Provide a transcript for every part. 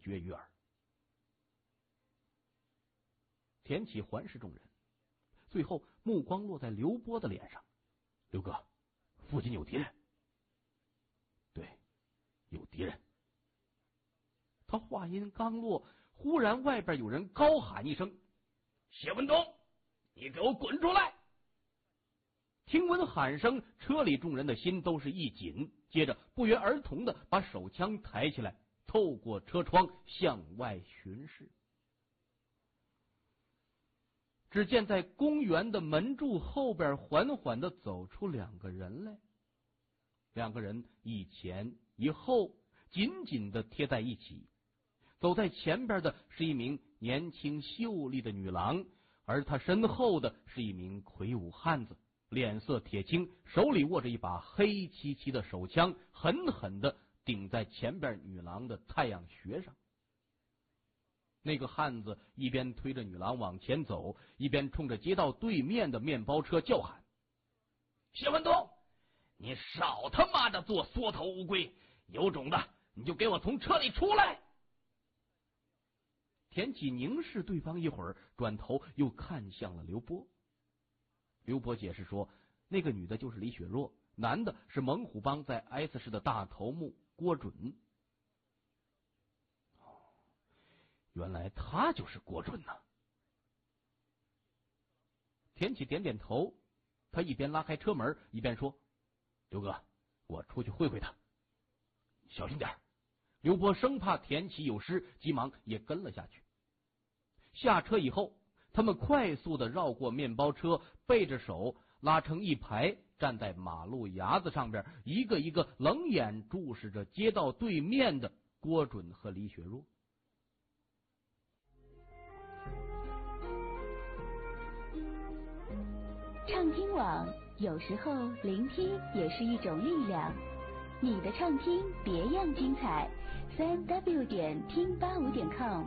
绝于耳。田启环视众人，最后目光落在刘波的脸上。刘哥，附近有敌人。对，有敌人。他话音刚落，忽然外边有人高喊一声：谢文东，你给我滚出来！听闻喊声，车里众人的心都是一紧，接着不约而同的把手枪抬起来，透过车窗向外巡视。只见在公园的门柱后边缓缓的走出两个人来，两个人一前一后，紧紧的贴在一起。走在前边的是一名年轻秀丽的女郎，而她身后的是一名魁梧汉子，脸色铁青，手里握着一把黑漆漆的手枪，狠狠的顶在前边女郎的太阳穴上。那个汉子一边推着女郎往前走，一边冲着街道对面的面包车叫喊：谢文东，你少他妈的做缩头乌龟，有种的你就给我从车里出来！田启凝视对方一会儿，转头又看向了刘波。刘波解释说，那个女的就是李雪若，男的是猛虎帮在 S 市的大头目郭准。原来他就是郭准呐！田启点点头，他一边拉开车门，一边说：刘哥，我出去会会他，小心点。刘波生怕田启有失，急忙也跟了下去。下车以后，他们快速的绕过面包车，背着手拉成一排，站在马路牙子上边，一个一个冷眼注视着街道对面的郭准和李雪若。 畅听网，有时候聆听也是一种力量。你的畅听别样精彩，3w 点听85点 com。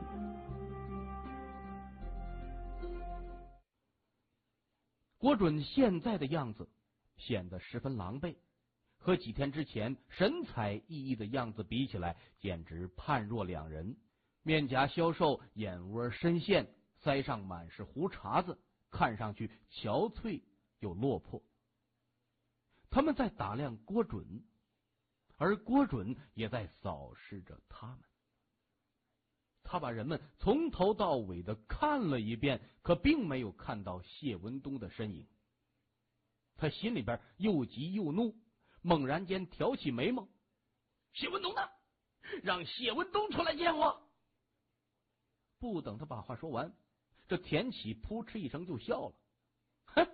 郭准现在的样子显得十分狼狈，和几天之前神采奕奕的样子比起来，简直判若两人。面颊消瘦，眼窝深陷，腮上满是胡茬子，看上去憔悴又落魄。他们在打量郭准，而郭准也在扫视着他们。他把人们从头到尾的看了一遍，可并没有看到谢文东的身影。他心里边又急又怒，猛然间挑起眉毛：谢文东呢？让谢文东出来见我！不等他把话说完，这田启扑哧一声就笑了：哼！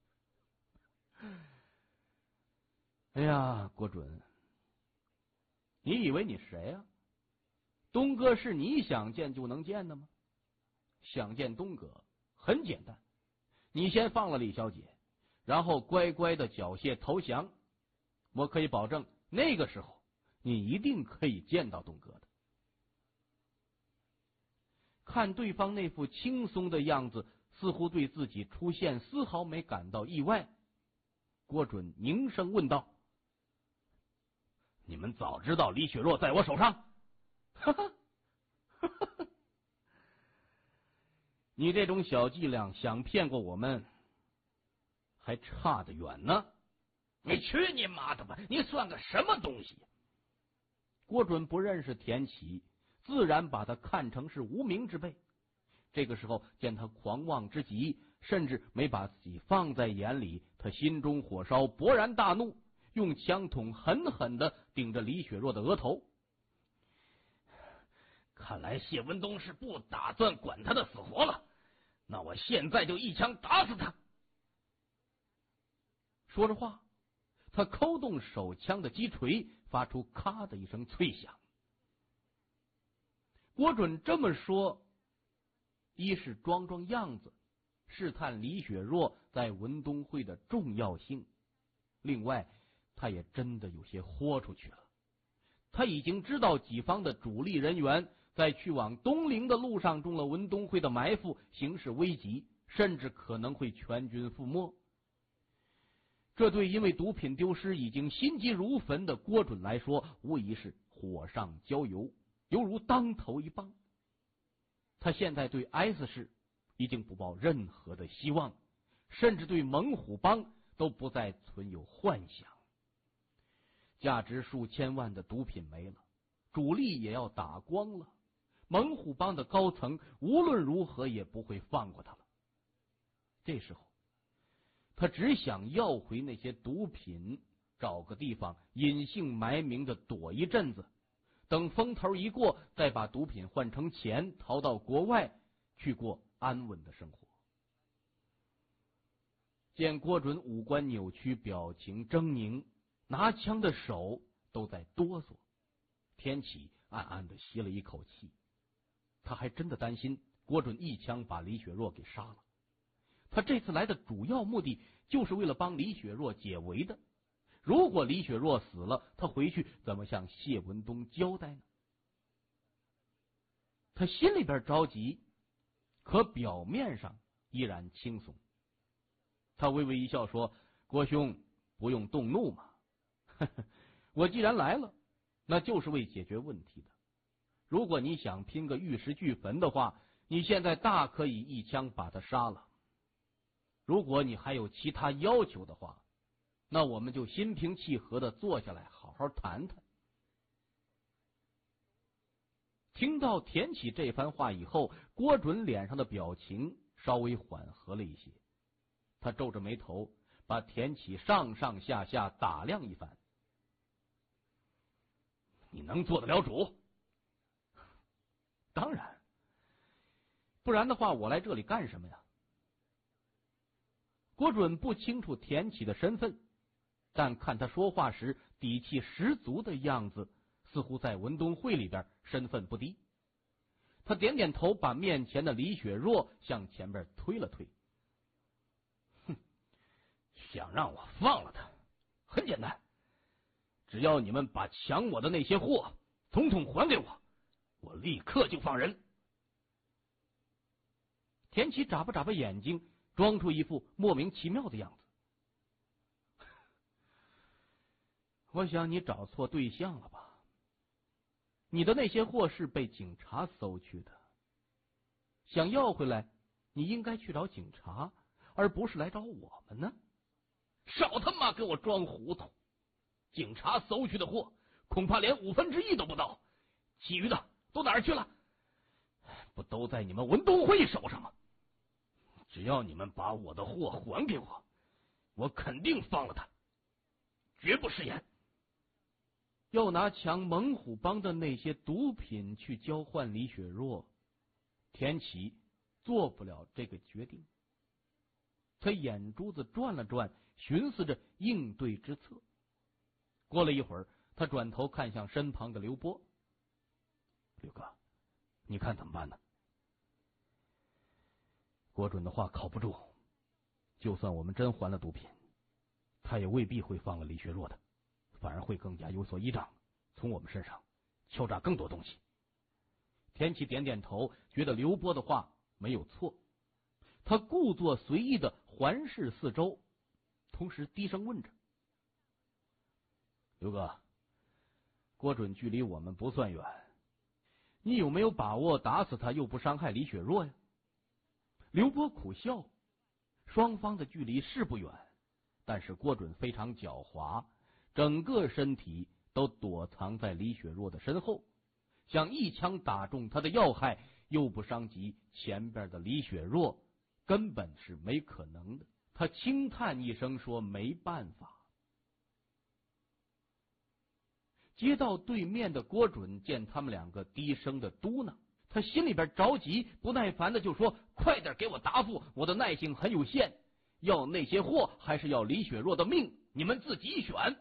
哎呀，郭准，你以为你是谁呀？东哥是你想见就能见的吗？想见东哥很简单，你先放了李小姐，然后乖乖的缴械投降，我可以保证那个时候你一定可以见到东哥的。看对方那副轻松的样子，似乎对自己出现丝毫没感到意外。郭准凝声问道：你们早知道李雪若在我手上？哈哈，哈哈，你这种小伎俩想骗过我们，还差得远呢！你去你妈的吧！你算个什么东西？郭准不认识田启，自然把他看成是无名之辈。这个时候见他狂妄之极，甚至没把自己放在眼里，他心中火烧，勃然大怒，用枪筒狠狠的顶着李雪若的额头。看来谢文东是不打算管他的死活了，那我现在就一枪打死他！说着话，他扣动手枪的击锤，发出咔的一声脆响。郭准这么说，一是装样子，试探李雪若在文东会的重要性，另外他也真的有些豁出去了。他已经知道己方的主力人员在去往东陵的路上中了文东会的埋伏，形势危急，甚至可能会全军覆没。这对因为毒品丢失已经心急如焚的郭准来说，无疑是火上浇油。 犹如当头一棒。他现在对 S 市已经不抱任何的希望，甚至对猛虎帮都不再存有幻想。价值数千万的毒品没了，主力也要打光了，猛虎帮的高层无论如何也不会放过他了。这时候他只想要回那些毒品，找个地方隐姓埋名的躲一阵子，等风头一过，再把毒品换成钱，逃到国外去过安稳的生活。见郭准五官扭曲，表情狰狞，拿枪的手都在哆嗦，天启暗暗的吸了一口气。他还真的担心郭准一枪把李雪若给杀了。他这次来的主要目的就是为了帮李雪若解围的。如果李雪若死了，他回去怎么向谢文东交代呢？他心里边着急，可表面上依然轻松。他微微一笑说：“郭兄，不用动怒嘛。我既然来了，那就是为解决问题的。如果你想拼个玉石俱焚的话，你现在大可以一枪把他杀了。如果你还有其他要求的话，那我们就心平气和的坐下来好好谈谈。”听到田启这番话以后，郭准脸上的表情稍微缓和了一些。他皱着眉头，把田启上上下下打量一番。你能做得了主？当然，不然的话我来这里干什么呀？郭准不清楚田启的身份，但看他说话时底气十足的样子，似乎在文东会里边身份不低。他点点头，把面前的李雪若向前边推了推。想让我放了他，很简单，只要你们把抢我的那些货统统还给我，我立刻就放人。田启眨巴眨巴眼睛，装出一副莫名其妙的样子。我想你找错对象了吧？你的那些货是被警察搜去的，想要回来，你应该去找警察，而不是来找我们呢。少他妈给我装糊涂！警察搜去的货，恐怕连1/5都不到，其余的都哪儿去了？不都在你们文东会手上吗？只要你们把我的货还给我，我肯定放了他，绝不食言。要拿抢猛虎帮的那些毒品去交换李雪若，田启做不了这个决定。他眼珠子转了转，寻思着应对之策。过了一会儿，他转头看向身旁的刘波：“刘哥，你看怎么办呢？”郭准的话靠不住，就算我们真还了毒品，他也未必会放了李雪若的，反而会更加有所依仗，从我们身上敲诈更多东西。田启点点头，觉得刘波的话没有错。他故作随意的环视四周，同时低声问着：“刘哥，郭准距离我们不算远，你有没有把握打死他又不伤害李雪若呀？”刘波苦笑，双方的距离是不远，但是郭准非常狡猾，整个身体都躲藏在李雪若的身后，想一枪打中他的要害，又不伤及前边的李雪若，根本是没可能的。他轻叹一声说：“没办法。”街道对面的郭准见他们两个低声的嘟囔，他心里边着急，不耐烦的就说：“快点给我答复，我的耐性很有限，要那些货还是要李雪若的命，你们自己选。”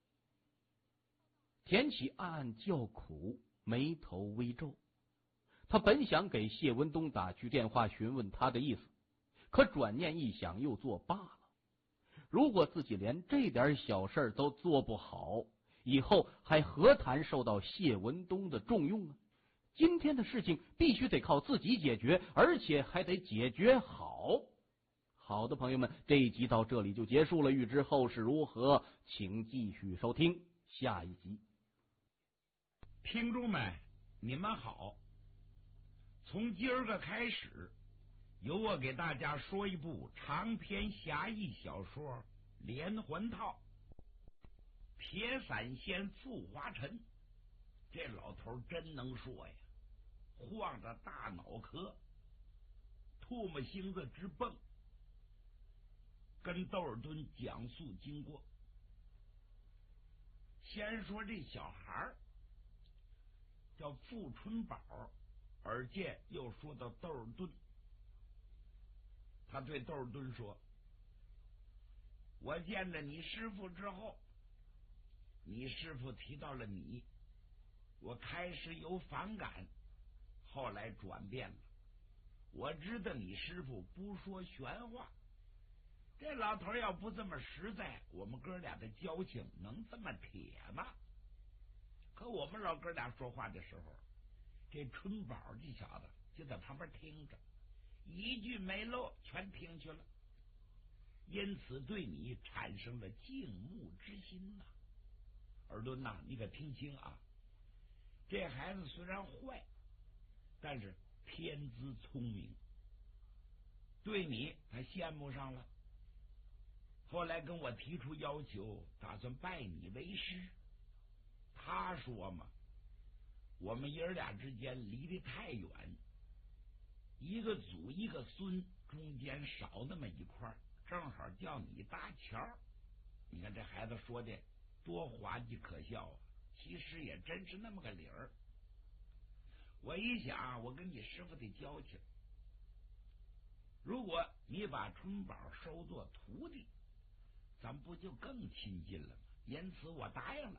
田启暗暗叫苦，眉头微皱。他本想给谢文东打去电话询问他的意思，可转念一想，又作罢了。如果自己连这点小事都做不好，以后还何谈受到谢文东的重用啊？今天的事情必须得靠自己解决，而且还得解决好。好的，朋友们，这一集到这里就结束了，欲知后事如何，请继续收听下一集。 听众们， 你们好，从今儿个开始，由我给大家说一部长篇侠义小说《连环套》。铁伞仙傅华臣，这老头真能说呀，晃着大脑壳，唾沫星子直蹦，跟窦尔敦讲述经过。先说这小孩叫傅春宝，而且又说到窦尔敦，他对窦尔敦说：“我见了你师傅之后，你师傅提到了你，我开始有反感，后来转变了。我知道你师傅不说玄话，这老头要不这么实在，我们哥俩的交情能这么铁吗？可我们老哥俩说话的时候，这春宝这小子就在旁边听着，一句没漏，全听去了，因此对你产生了敬慕之心呐。尔敦呐，你可听清啊，这孩子虽然坏，但是天资聪明，对你他羡慕上了，后来跟我提出要求，打算拜你为师。他说嘛，我们爷儿俩之间离得太远，一个祖一个孙，中间少那么一块，正好叫你搭桥。你看这孩子说的多滑稽可笑啊，其实也真是那么个理儿。我一想，我跟你师傅的交情，如果你把春宝收做徒弟，咱不就更亲近了吗？因此我答应了。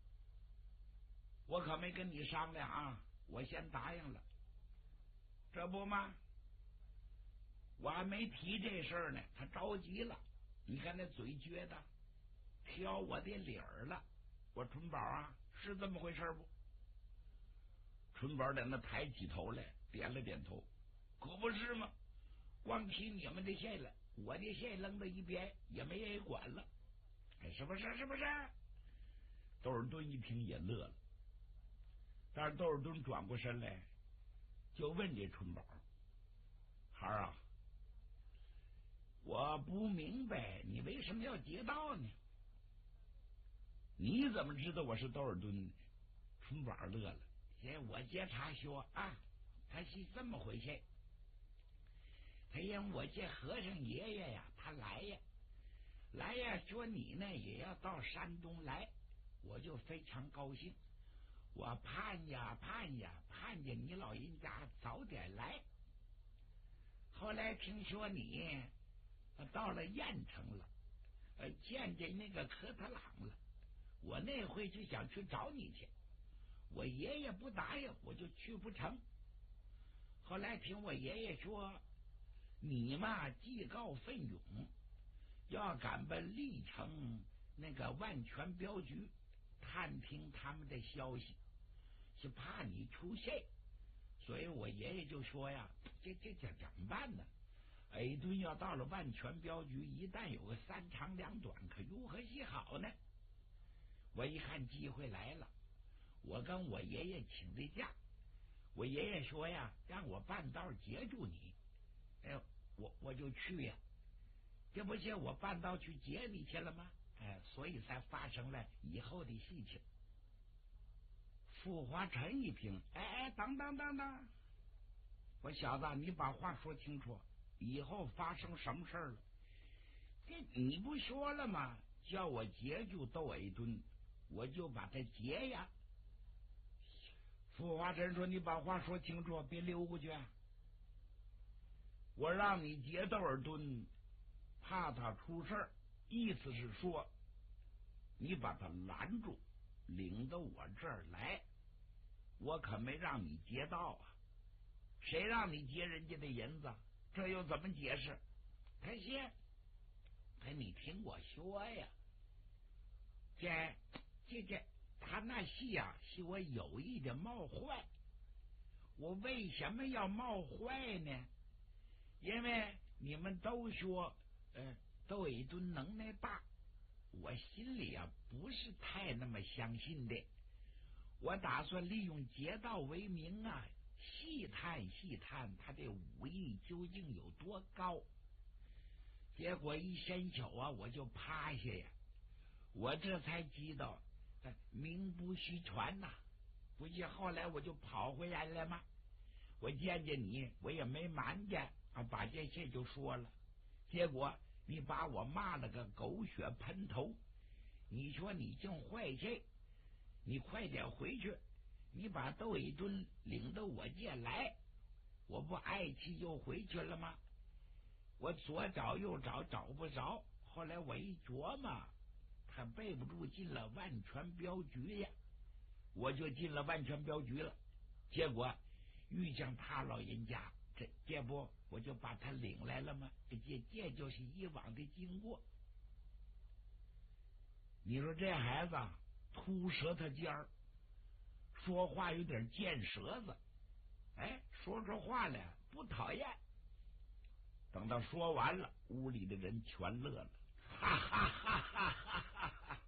我可没跟你商量啊，我先答应了。这不吗？我还没提这事儿呢，他着急了。你看那嘴撅的，挑我的理儿了。我春宝啊，是这么回事不？春宝在那抬起头来，点了点头。可不是吗？光提你们的线了，我的线扔到一边，也没人管了。哎，是不是？是不是？窦尔敦一听也乐了。但是窦尔敦转过身来，就问这春宝：“孩儿啊，我不明白你为什么要劫道呢？”你怎么知道我是窦尔敦呢？春宝乐了。我接他说啊，他是这么回事。他因我这和尚爷爷呀，他来呀，说你呢也要到山东来，我就非常高兴。我盼着你老人家早点来。后来听说你到了燕城了，见见那个科特朗了，我那回就想去找你去，我爷爷不答应，我就去不成。后来听我爷爷说，你嘛技高奋勇，要赶奔历城那个万全镖局探听他们的消息，是怕你出现，所以我爷爷就说呀，这怎么办呢？A敦要到了万全镖局，一旦有个三长两短，可如何是好呢？我一看机会来了，我跟我爷爷请的假，我爷爷说呀，让我半道截住你，哎，我就去呀，这不是我半道去截你去了吗？所以才发生了以后的事情。傅华臣一听，等，我小子，你把话说清楚，以后发生什么事儿了？这你不说了吗？叫我截住窦A敦，我就把他截呀。傅华臣说：“你把话说清楚，别溜过去。我让你截窦尔敦，怕他出事儿，意思是说，你把他拦住，领到我这儿来。我可没让你劫道啊！谁让你劫人家的银子？这又怎么解释？他先，你听我说呀，这。”他那戏啊，是我有意的冒坏。我为什么要冒坏呢？因为你们都说窦A敦能耐大，我心里啊不是太那么相信的。 我打算利用劫道为名啊，细探细探他的武艺究竟有多高。结果一伸手啊，我就趴下呀，我这才知道名不虚传呐。不是后来我就跑回来了吗？我见见你，我也没瞒着啊，把这事就说了。结果你把我骂了个狗血喷头，你说你净坏事，你快点回去，你把窦伟敦领到我这来，我不爱气就回去了吗？我左找右找找不着，后来我一琢磨，他背不住进了万全镖局呀，我就进了万全镖局了。结果遇上他老人家，这不我就把他领来了吗？这就是以往的经过。你说这孩子秃舌头尖儿，说话有点尖舌子，哎，说出话来不讨厌。等到说完了，屋里的人全乐了，哈哈哈哈哈哈！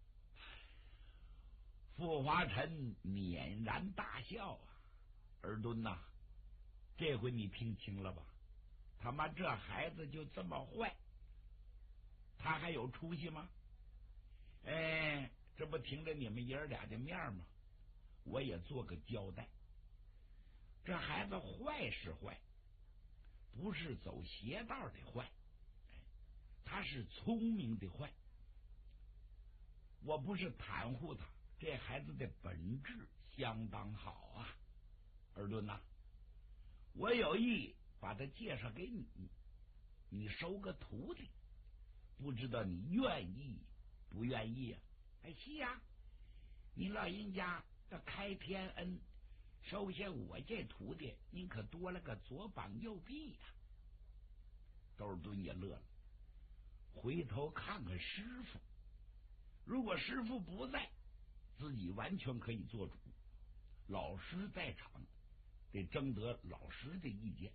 傅华臣捻然大笑啊，尔敦呐，这回你听清了吧？他妈这孩子就这么坏，他还有出息吗？哎，这不听着你们爷儿俩的面吗？我也做个交代。这孩子坏是坏，不是走邪道的坏，他是聪明的坏。我不是袒护他，这孩子的本质相当好啊。尔敦呐，我有意把他介绍给你，你收个徒弟，不知道你愿意不愿意啊？哎，是呀，你老人家这开天恩，收下我这徒弟，您可多了个左膀右臂呀。窦尔敦也乐了，回头看看师傅，如果师傅不在，自己完全可以做主。老师在场，得征得老师的意见。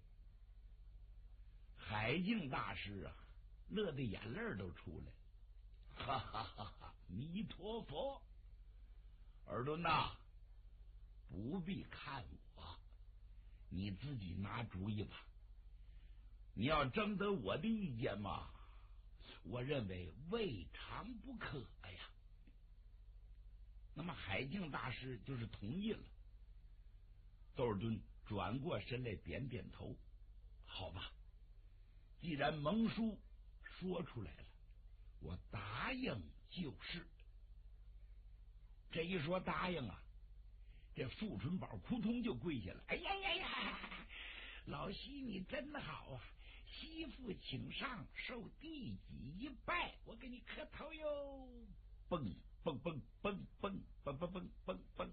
海静大师啊，乐得眼泪都出来了，哈哈哈哈！弥陀佛，尔敦呐，不必看我，你自己拿主意吧。你要征得我的意见嘛，我认为未尝不可呀。那么海静大师就是同意了。窦尔敦转过身来点点头，好吧，既然蒙叔说出来了，我答应就是。这一说答应啊，这傅春宝扑通就跪下了。哎呀呀呀，老西你真好啊，媳妇请上，受弟子一拜，我给你磕头哟。蹦蹦蹦蹦蹦蹦蹦蹦蹦蹦。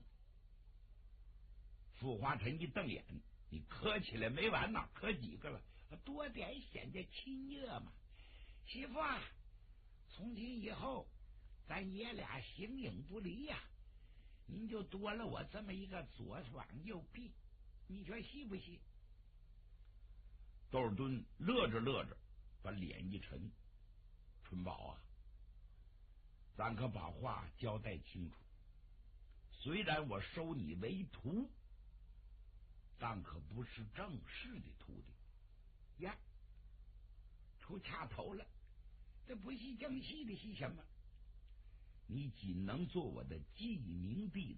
傅华臣一瞪眼，你磕起来没完呐，磕几个了？多点显得亲热嘛。媳妇啊，从今以后咱爷俩形影不离呀，您就多了我这么一个左膀右臂，你说细不细？窦尔敦乐着乐着，把脸一沉，春宝啊，咱可把话交代清楚。虽然我收你为徒，但可不是正式的徒弟呀，出岔头了。这不是正戏的是什么？你仅能做我的记名弟子，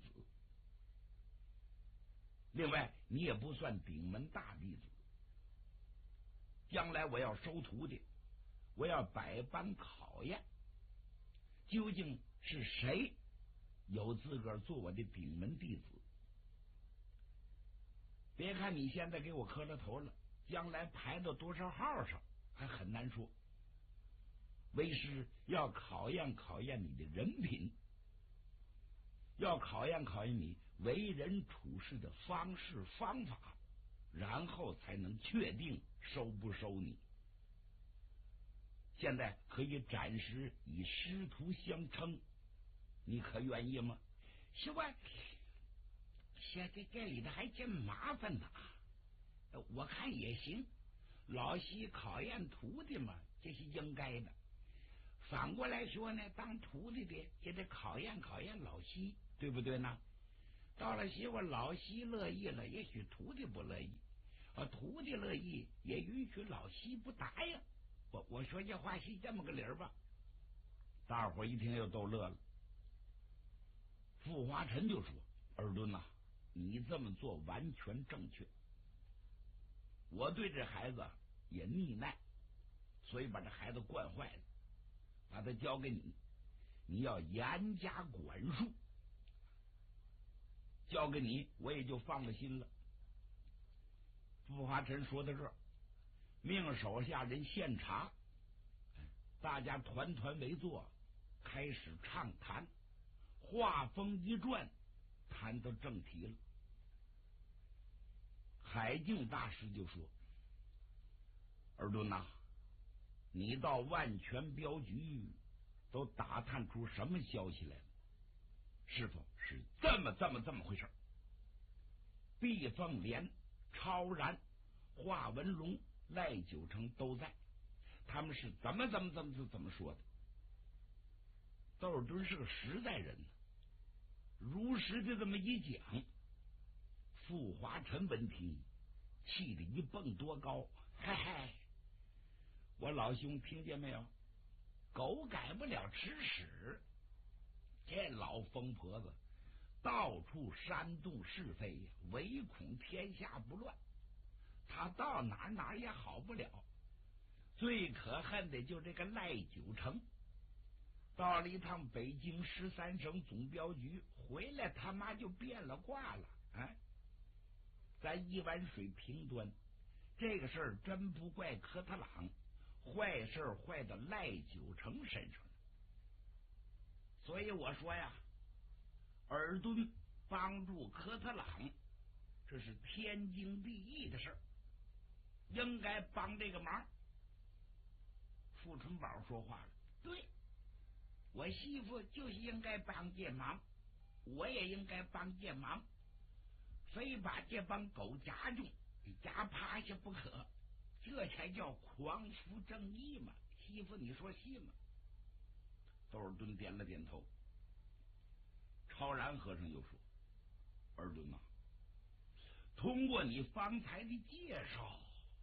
另外你也不算顶门大弟子。将来我要收徒弟，我要百般考验，究竟是谁有资格做我的顶门弟子？别看你现在给我磕了头了，将来排到多少号上还很难说。为师要考验考验你的人品，要考验考验你为人处事的方式方法，然后才能确定收不收你。现在可以暂时以师徒相称，你可愿意吗？是吧？现在这里头还真麻烦呢。我看也行，老师考验徒弟嘛，这是应该的。反过来说呢，当徒弟的也得考验考验老师，对不对呢？ 到了媳妇，老媳乐意了，也许徒弟不乐意；徒弟乐意，也允许老媳不答应。我说这话是这么个理儿吧？大伙一听又都乐了。傅华臣就说：“尔敦呐，你这么做完全正确。我对这孩子也溺爱，所以把这孩子惯坏了，把他交给你，你要严加管束。交给你，我也就放了心了。”傅华臣说到这儿，命手下人献茶，大家团团围坐，开始畅谈。话锋一转，谈到正题了。海静大师就说：“尔敦呐，你到万全镖局都打探出什么消息来了？是否是这么回事？毕凤莲、超然、华文龙、赖九成都在，他们是怎么说的？”窦尔敦是个实在人呢，如实的这么一讲。傅华臣闻听，气得一蹦多高，嗨嗨！我老兄听见没有？狗改不了吃屎，这老疯婆子到处煽动是非呀，唯恐天下不乱。他到哪也好不了。最可恨的就这个赖九成，到了一趟北京13省总镖局，回来他妈就变了卦了。咱一碗水平端，这个事儿真不怪科特朗，坏事坏到赖九成身上了。所以我说呀，尔敦帮助科特朗，这是天经地义的事儿，应该帮这个忙。傅春宝说话了：“对，我媳妇就是应该帮这忙，我也应该帮这忙，非把这帮狗夹住，夹趴下不可，这才叫匡扶正义嘛。媳妇，你说是吗？”窦尔敦点了点头。超然和尚又说：“尔敦呐，通过你方才的介绍，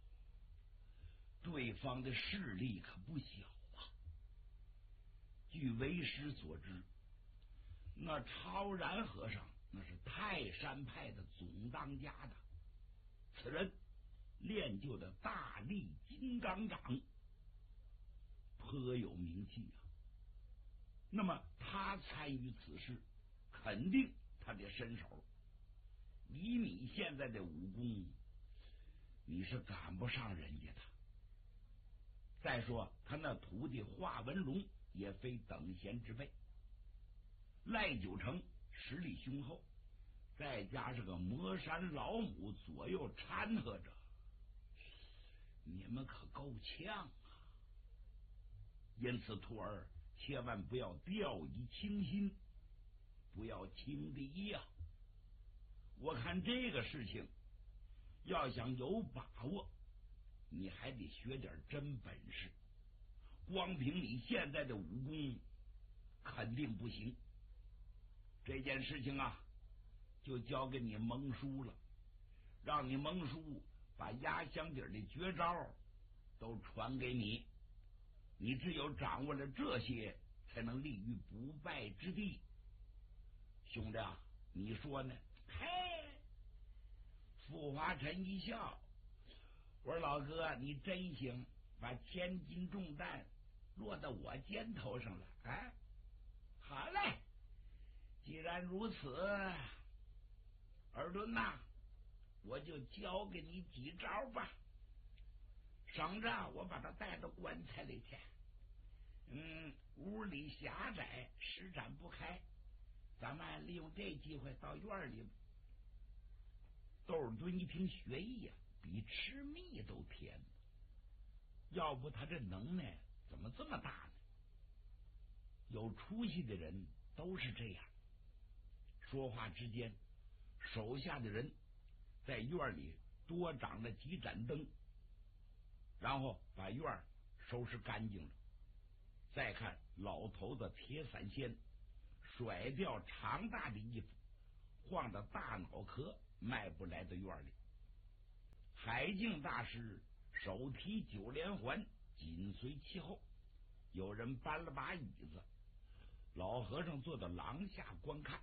对方的势力可不小啊。据为师所知，那超然和尚那是泰山派的总当家的，此人练就的大力金刚掌颇有名气啊。那么他参与此事，肯定他的身手，以你现在的武功，你是赶不上人家的。再说他那徒弟华文龙也非等闲之辈，赖九成实力雄厚，再加上个魔山老母左右掺和着，你们可够呛啊！因此徒儿千万不要掉以轻心，不要轻敌呀。我看这个事情要想有把握，你还得学点真本事，光凭你现在的武功肯定不行。这件事情啊，就交给你蒙叔了，让你蒙叔把压箱底的绝招都传给你，你只有掌握了这些，才能立于不败之地。兄弟啊，你说呢？嘿，傅华臣一笑，我说老哥，你真行，把千斤重担落到我肩头上了。好嘞，既然如此，尔敦呐，我就教给你几招吧，省着我把他带到棺材里去。屋里狭窄，施展不开，咱们利用这机会到院里。窦尔敦一听学艺呀，比吃蜜都甜，要不他这能耐怎么这么大呢？有出息的人都是这样。说话之间，手下的人在院里多长了几盏灯，然后把院收拾干净了。再看老头子铁伞仙甩掉长大的衣服， 晃着大脑壳迈步来到院里。海静大师手提9连环紧随其后，有人搬了把椅子，老和尚坐到廊下观看。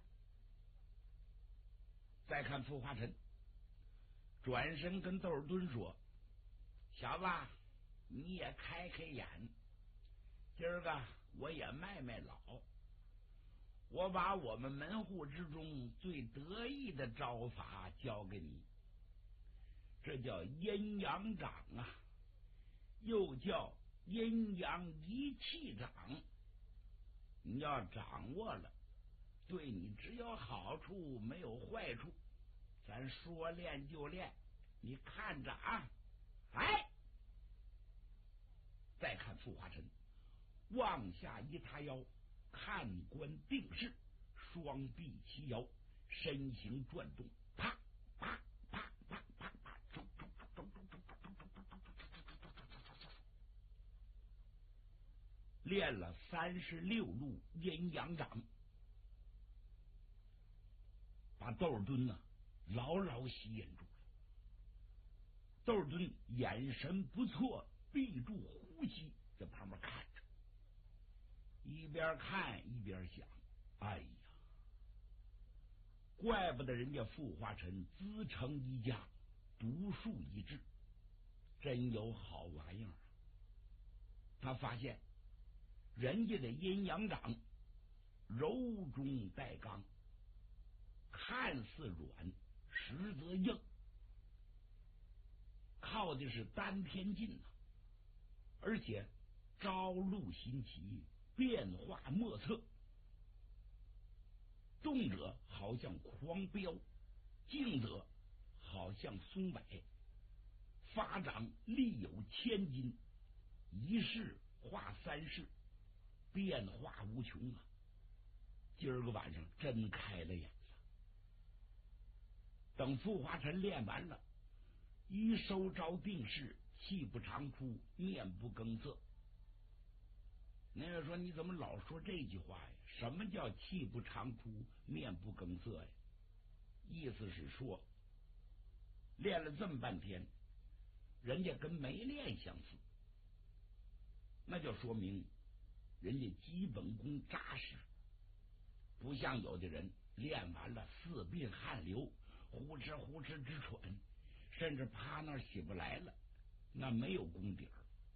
再看傅华臣，转身跟窦尔敦说：“小子，你也开开眼，今儿个我也卖卖老，我把我们门户之中最得意的招法教给你，这叫阴阳掌啊，又叫阴阳一气掌。你要掌握了，对你只有好处没有坏处，咱说练就练，你看着啊！”哎，再看傅华臣往下一塌腰，看官定势，双臂齐摇，身形转动，啪啪啪啪啪啪，练了36路阴阳掌，把窦尔敦牢牢吸引住了。窦尔敦眼神不错，闭住呼吸，在旁边看着，一边看一边想：哎呀，怪不得人家傅华臣自成一家，独树一帜，真有好玩意儿啊！他发现人家的阴阳掌柔中带刚，看似软，实则硬，靠的是丹田劲呐，而且朝露新奇，变化莫测，动者好像狂飙，静者好像松柏，发掌力有千斤，一式化3式，变化无穷啊！今儿个晚上真开了眼了。等傅华臣练完了，一收招定势，气不长出，面不更色。那人说：“你怎么老说这句话呀？什么叫气不长出，面不更色呀？”意思是说，练了这么半天，人家跟没练相似，那就说明人家基本功扎实，不像有的人练完了4鬓汗流，呼哧呼哧直喘，甚至趴那儿起不来了，那没有功底儿。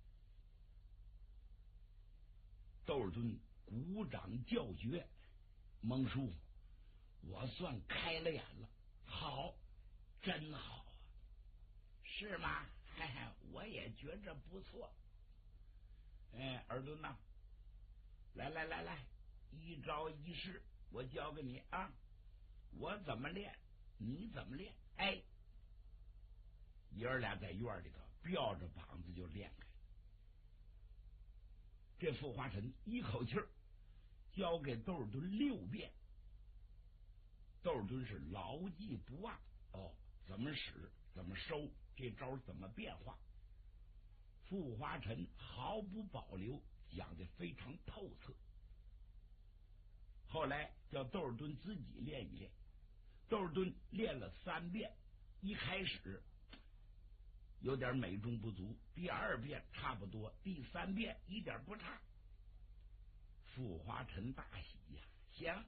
窦尔敦鼓掌叫绝：“蒙叔，我算开了眼了，好，真好啊！”“是吗？嘿嘿，我也觉着不错。”“尔敦呐，来来来来，一招一式我教给你啊，我怎么练你怎么练。”哎，爷儿俩在院里头吊着膀子就练开。这傅华臣一口气儿教给窦尔敦6遍，窦尔敦是牢记不忘。怎么使，怎么收，这招怎么变化，傅华臣毫不保留，讲得非常透彻。后来叫窦尔敦自己练一练，窦尔敦练了3遍，一开始有点美中不足，第2遍差不多，第3遍一点不差。傅华臣大喜呀，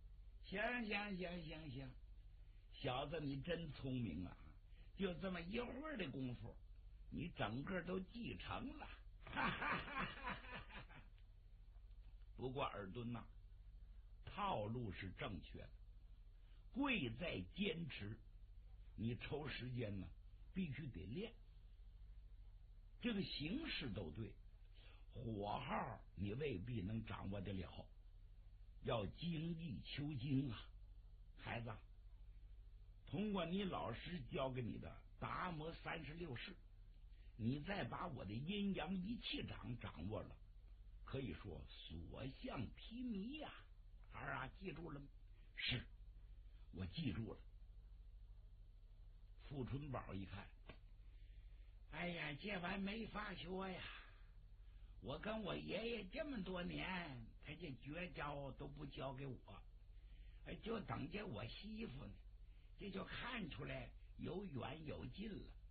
行，小子你真聪明啊，就这么一会儿的功夫，你整个都记成了。哈哈哈哈哈！不过尔敦呐，套路是正确的，贵在坚持。你抽时间呢，必须得练。这个形式都对，火候你未必能掌握得了，要精益求精啊！孩子，通过你老师教给你的达摩36式，你再把我的阴阳一气掌掌握了，可以说所向披靡呀！儿啊，记住了吗？是，我记住了。傅春宝一看，哎呀，这玩意没法学呀！我跟我爷爷这么多年，他这绝招都不教给我， 就等着我媳妇呢，这就看出来有远有近了。